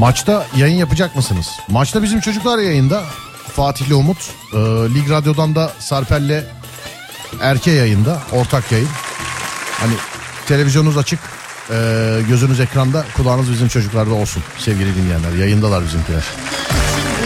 Maçta yayın yapacak mısınız? Maçta bizim çocuklar yayında. Fatih'le Umut. Lig Radyo'dan da Sarpel'le Erke yayında. Ortak yayın. Hani televizyonunuz açık. Gözünüz ekranda, kulağınız bizim çocuklarda olsun sevgili dinleyenler. Yayındalar bizimkiler.